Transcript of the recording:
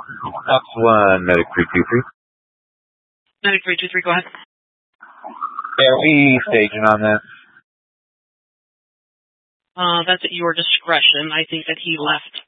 Fox 1, Medic 323. Medic 323, go ahead. Yeah, we staging on that. That's at your discretion. I think that he left